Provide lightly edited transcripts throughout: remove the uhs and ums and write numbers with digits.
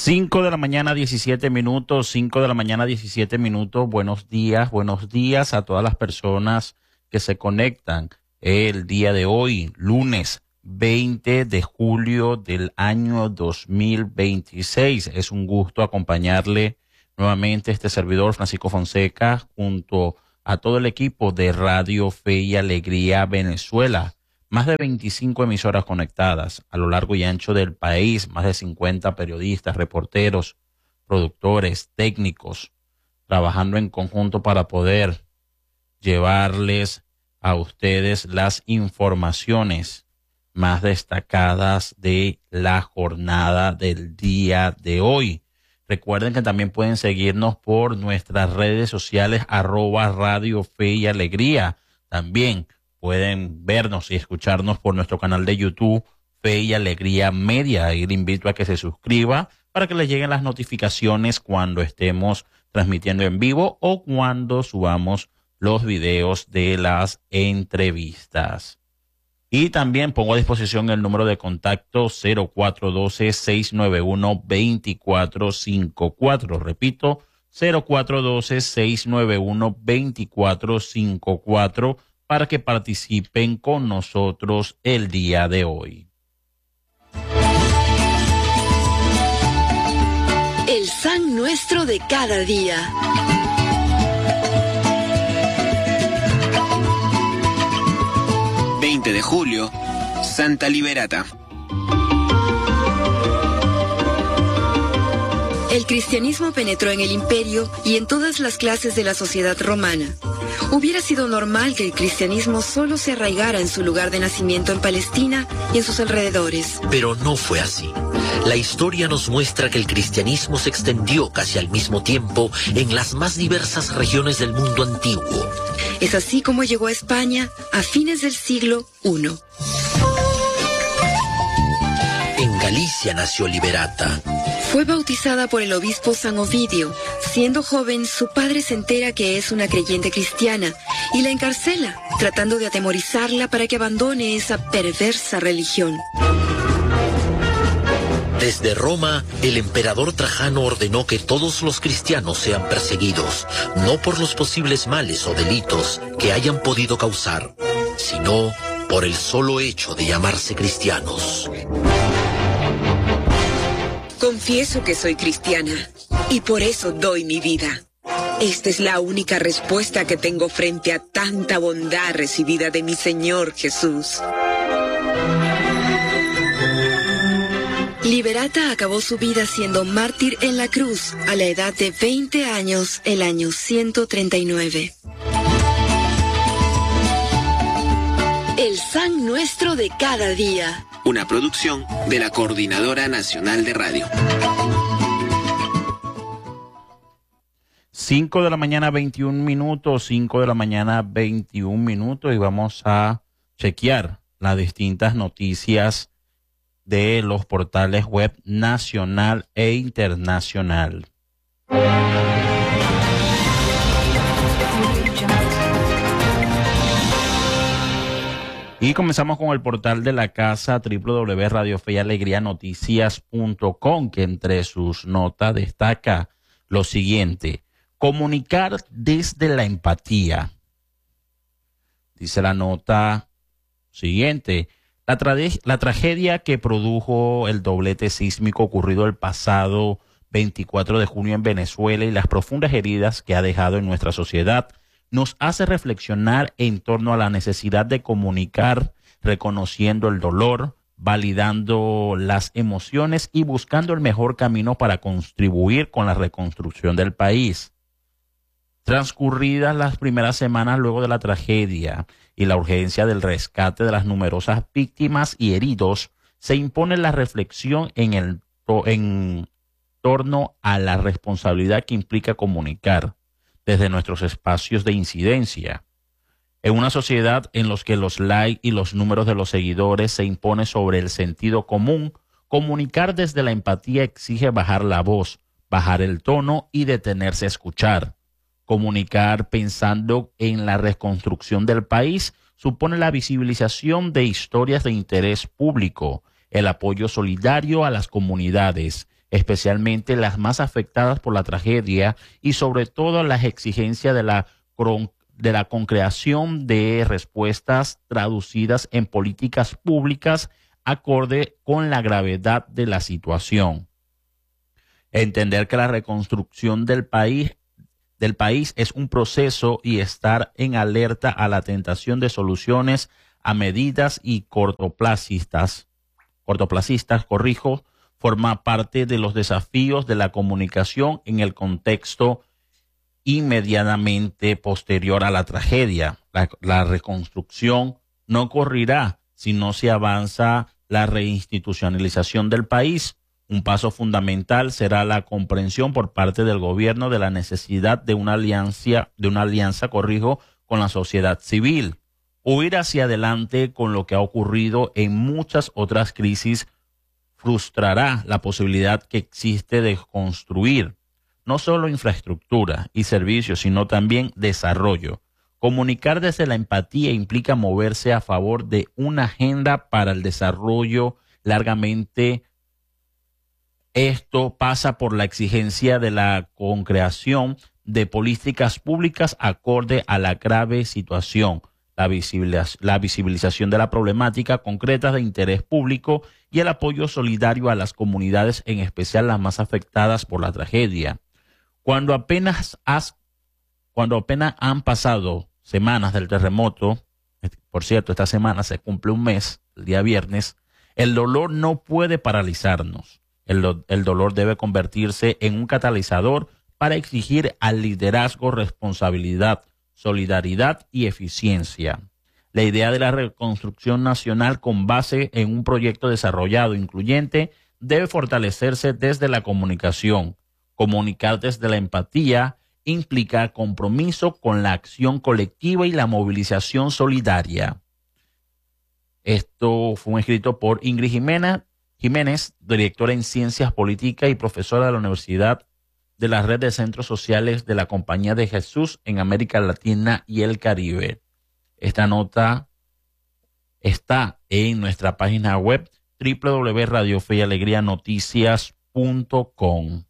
5 de la mañana, 17 minutos, 5 de la mañana, 17 minutos. Buenos días a todas las personas que se conectan el día de hoy, lunes 20 de julio del año 2026. Es un gusto acompañarle nuevamente este servidor Francisco Fonseca junto a todo el equipo de Radio Fe y Alegría Venezuela. Más de 25 emisoras conectadas a lo largo y ancho del país, más de 50 periodistas, reporteros, productores, técnicos, trabajando en conjunto para poder llevarles a ustedes las informaciones más destacadas de la jornada del día de hoy. Recuerden que también pueden seguirnos por nuestras redes sociales, @Radio Fe y Alegría. También pueden vernos y escucharnos por nuestro canal de YouTube, Fe y Alegría Media. Y le invito a que se suscriba para que le lleguen las notificaciones cuando estemos transmitiendo en vivo o cuando subamos los videos de las entrevistas. Y también pongo a disposición el número de contacto 0412-691-2454. Repito, 0412-691-2454 para que participen con nosotros el día de hoy. El San Nuestro de cada día. De julio, Santa Liberata. El cristianismo penetró en el imperio y en todas las clases de la sociedad romana. Hubiera sido normal que el cristianismo solo se arraigara en su lugar de nacimiento en Palestina y en sus alrededores. Pero no fue así. La historia nos muestra que el cristianismo se extendió casi al mismo tiempo en las más diversas regiones del mundo antiguo. Es así como llegó a España a fines del siglo I. En Galicia nació Liberata. Fue bautizada por el obispo San Ovidio. Siendo joven, su padre se entera que es una creyente cristiana y la encarcela, tratando de atemorizarla para que abandone esa perversa religión. Desde Roma, el emperador Trajano ordenó que todos los cristianos sean perseguidos, no por los posibles males o delitos que hayan podido causar, sino por el solo hecho de llamarse cristianos. Confieso que soy cristiana y por eso doy mi vida. Esta es la única respuesta que tengo frente a tanta bondad recibida de mi Señor Jesús. Liberata acabó su vida siendo mártir en la cruz a la edad de 20 años, el año 139. El San Nuestro de cada día. Una producción de la Coordinadora Nacional de Radio. 5 de la mañana, 21 minutos, 5 de la mañana, 21 minutos, y vamos a chequear las distintas noticias de los portales web nacional e internacional. Y comenzamos con el portal de la casa www.radiofeyalegrianoticias.com, que entre sus notas destaca lo siguiente: comunicar desde la empatía. Dice la nota siguiente: la tragedia que produjo el doblete sísmico ocurrido el pasado 24 de junio en Venezuela y las profundas heridas que ha dejado en nuestra sociedad nos hace reflexionar en torno a la necesidad de comunicar, reconociendo el dolor, validando las emociones y buscando el mejor camino para contribuir con la reconstrucción del país. Transcurridas las primeras semanas luego de la tragedia y la urgencia del rescate de las numerosas víctimas y heridos, se impone la reflexión en torno a la responsabilidad que implica comunicar desde nuestros espacios de incidencia. En una sociedad en la que los likes y los números de los seguidores se imponen sobre el sentido común, comunicar desde la empatía exige bajar la voz, bajar el tono y detenerse a escuchar. Comunicar pensando en la reconstrucción del país supone la visibilización de historias de interés público, el apoyo solidario a las comunidades, especialmente las más afectadas por la tragedia, y sobre todo las exigencias de la concreación de respuestas traducidas en políticas públicas acorde con la gravedad de la situación. Entender que la reconstrucción del país es un proceso y estar en alerta a la tentación de soluciones a medidas y cortoplacistas, forma parte de los desafíos de la comunicación en el contexto inmediatamente posterior a la tragedia. La reconstrucción no ocurrirá si no se avanza la reinstitucionalización del país. Un paso fundamental será la comprensión por parte del gobierno de la necesidad de una alianza, con la sociedad civil. Huir hacia adelante con lo que ha ocurrido en muchas otras crisis frustrará la posibilidad que existe de construir no solo infraestructura y servicios, sino también desarrollo. Comunicar desde la empatía implica moverse a favor de una agenda para el desarrollo largamente. Esto pasa por la exigencia de la concreación de políticas públicas acorde a la grave situación, la visibilización de la problemática concreta de interés público y el apoyo solidario a las comunidades, en especial las más afectadas por la tragedia. Cuando apenas han pasado semanas del terremoto, por cierto, esta semana se cumple un mes, el día viernes, el dolor no puede paralizarnos. El dolor debe convertirse en un catalizador para exigir al liderazgo responsabilidad, solidaridad y eficiencia. La idea de la reconstrucción nacional con base en un proyecto desarrollado incluyente debe fortalecerse desde la comunicación. Comunicar desde la empatía implica compromiso con la acción colectiva y la movilización solidaria. Esto fue escrito por Ingrid Jiménez, directora en Ciencias Políticas y profesora de la Universidad de la Red de Centros Sociales de la Compañía de Jesús en América Latina y el Caribe. Esta nota está en nuestra página web www.radiofeyalegrianoticias.com.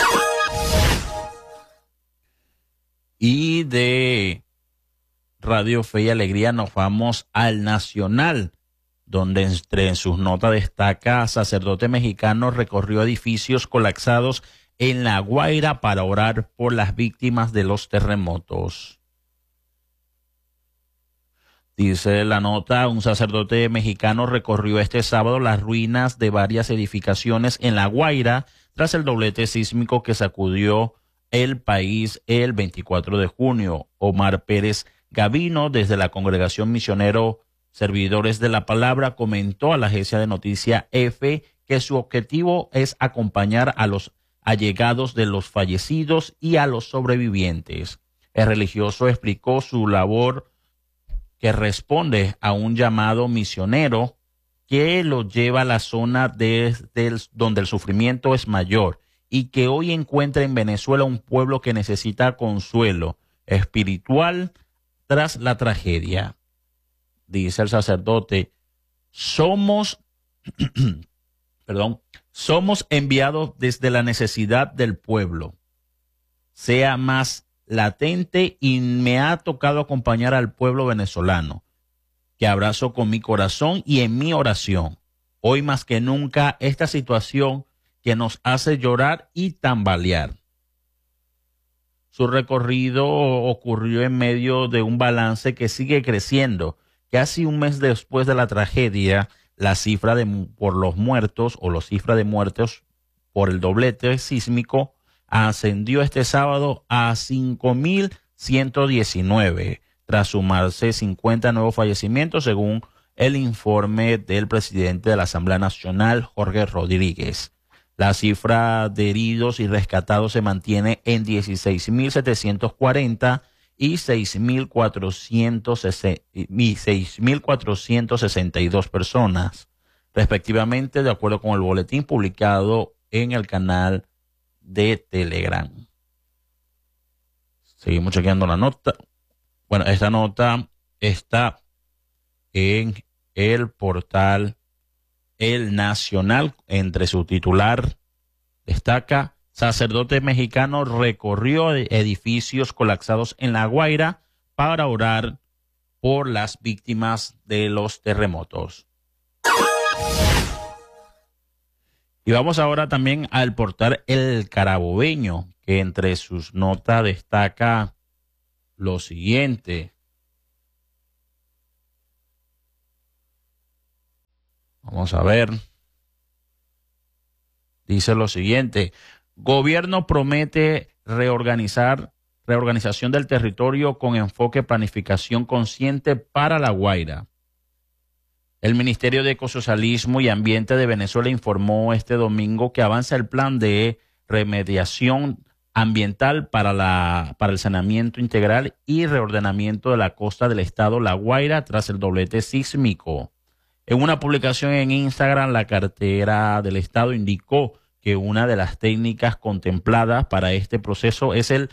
Y de Radio Fe y Alegría nos vamos al Nacional, donde entre sus notas destaca: sacerdote mexicano recorrió edificios colapsados en La Guaira para orar por las víctimas de los terremotos. Dice la nota: un sacerdote mexicano recorrió este sábado las ruinas de varias edificaciones en La Guaira tras el doblete sísmico que sacudió el país el 24 de junio. Omar Pérez Gavino, desde la Congregación Misionero Servidores de la Palabra, comentó a la agencia de noticia EFE que su objetivo es acompañar a los allegados de los fallecidos y a los sobrevivientes. El religioso explicó su labor, que responde a un llamado misionero que lo lleva a la zona donde el sufrimiento es mayor, y que hoy encuentra en Venezuela un pueblo que necesita consuelo espiritual tras la tragedia. Dice el sacerdote: somos enviados desde la necesidad del pueblo, sea más latente, y me ha tocado acompañar al pueblo venezolano, que abrazo con mi corazón y en mi oración. Hoy más que nunca, esta situación que nos hace llorar y tambalear. Su recorrido ocurrió en medio de un balance que sigue creciendo. Casi un mes después de la tragedia, la cifra de muertes por el doblete sísmico ascendió este sábado a 5.119, tras sumarse 50 nuevos fallecimientos, según el informe del presidente de la Asamblea Nacional, Jorge Rodríguez. La cifra de heridos y rescatados se mantiene en 16.740 y 6.462 personas, respectivamente, de acuerdo con el boletín publicado en el canal de Telegram. Seguimos chequeando la nota. Bueno, esta nota está en el portal El Nacional, entre su titular Destaca, sacerdote mexicano recorrió edificios colapsados en La Guaira para orar por las víctimas de los terremotos. Y vamos ahora también al portal El Carabobeño, que entre sus notas destaca lo siguiente. Vamos a ver. Dice lo siguiente. Gobierno promete reorganización del territorio con enfoque planificación consciente para La Guaira. El Ministerio de Ecosocialismo y Ambiente de Venezuela informó este domingo que avanza el plan de remediación ambiental para el saneamiento integral y reordenamiento de la costa del estado La Guaira tras el doblete sísmico. En una publicación en Instagram, la cartera del estado indicó que una de las técnicas contempladas para este proceso es el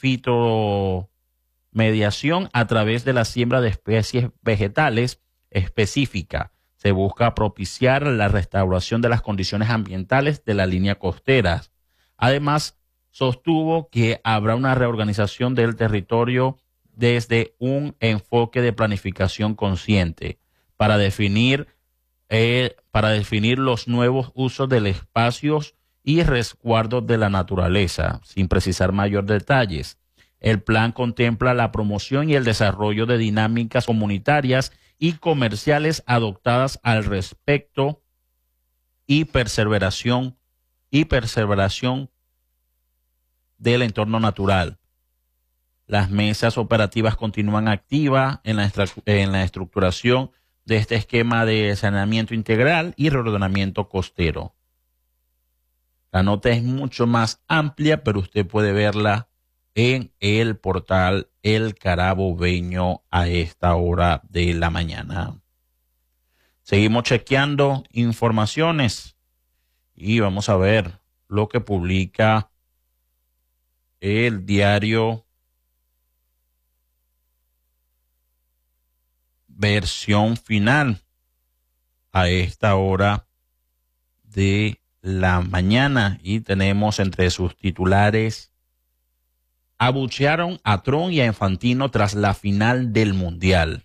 fitomediación a través de la siembra de especies vegetales específica. Se busca propiciar la restauración de las condiciones ambientales de la línea costera. Además, sostuvo que habrá una reorganización del territorio desde un enfoque de planificación consciente para definir los nuevos usos del espacio y resguardo de la naturaleza, sin precisar mayor detalles. El plan contempla la promoción y el desarrollo de dinámicas comunitarias y comerciales adoptadas al respecto y perseveración del entorno natural. Las mesas operativas continúan activas en la estructuración de este esquema de saneamiento integral y reordenamiento costero. La nota es mucho más amplia, pero usted puede verla en el portal El Carabobeño a esta hora de la mañana. Seguimos chequeando informaciones y vamos a ver lo que publica el diario Versión Final a esta hora de la mañana, y tenemos entre sus titulares: abuchearon a Trump y a Infantino tras la final del Mundial.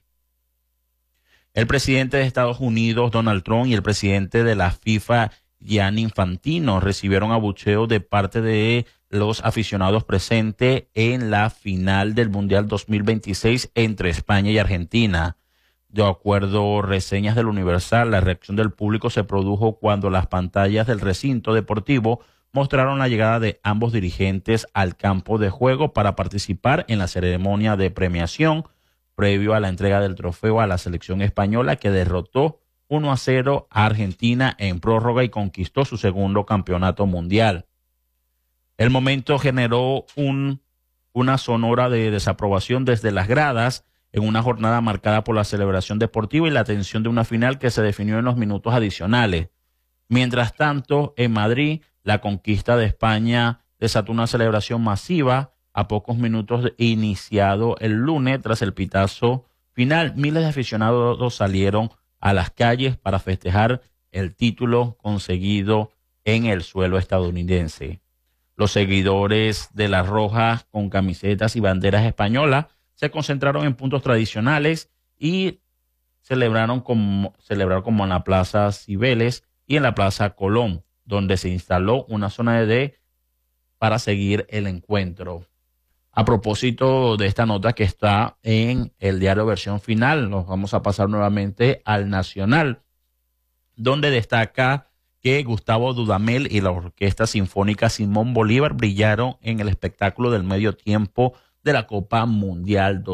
El presidente de Estados Unidos, Donald Trump, y el presidente de la FIFA, Gianni Infantino, recibieron abucheos de parte de los aficionados presentes en la final del Mundial 2026 entre España y Argentina. De acuerdo a reseñas del Universal, la reacción del público se produjo cuando las pantallas del recinto deportivo mostraron la llegada de ambos dirigentes al campo de juego para participar en la ceremonia de premiación previo a la entrega del trofeo a la selección española, que derrotó 1-0 a Argentina en prórroga y conquistó su segundo campeonato mundial. El momento generó una sonora de desaprobación desde las gradas en una jornada marcada por la celebración deportiva y la tensión de una final que se definió en los minutos adicionales. Mientras tanto, en Madrid, la conquista de España desató una celebración masiva a pocos minutos de iniciado el lunes. Tras el pitazo final, miles de aficionados salieron a las calles para festejar el título conseguido en el suelo estadounidense. Los seguidores de las Rojas con camisetas y banderas españolas se concentraron en puntos tradicionales y celebraron como en la Plaza Cibeles y en la Plaza Colón, donde se instaló una zona para seguir el encuentro. A propósito de esta nota que está en el diario Versión Final, nos vamos a pasar nuevamente al Nacional, donde destaca que Gustavo Dudamel y la Orquesta Sinfónica Simón Bolívar brillaron en el espectáculo del medio tiempo de la Copa Mundial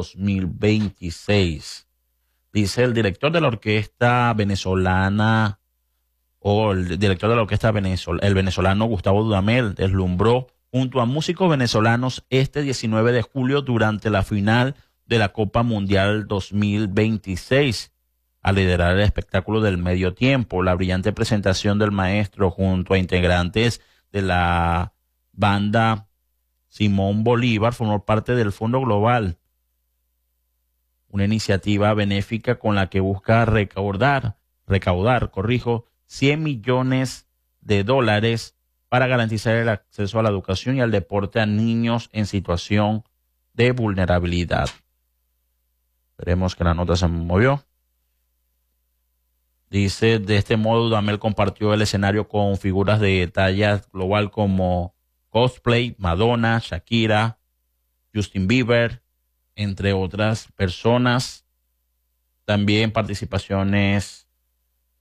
2026. Dice el director de la orquesta venezolana, el venezolano Gustavo Dudamel, deslumbró junto a músicos venezolanos este 19 de julio durante la final de la Copa Mundial 2026. Al liderar el espectáculo del medio tiempo, la brillante presentación del maestro junto a integrantes de la banda Simón Bolívar formó parte del Fondo Global, una iniciativa benéfica con la que busca recaudar, $100 millones para garantizar el acceso a la educación y al deporte a niños en situación de vulnerabilidad. Veremos que la nota se movió. Dice, de este modo, Dudamel compartió el escenario con figuras de talla global como Cosplay, Madonna, Shakira, Justin Bieber, entre otras personas. También participaciones